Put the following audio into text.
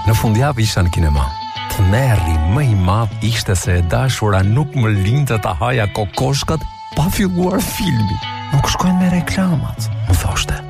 Në fundjavë isha në kinema. Tmerri më i madh ishte se e dashura nuk më linte ta haja kokoshkat pa filluar filmi. Nuk shkojnë me reklamat, më thoshte.